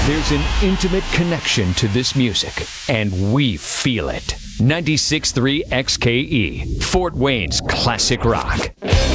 There's an intimate connection to this music, and we feel it. 96.3 XKE, Fort Wayne's classic rock.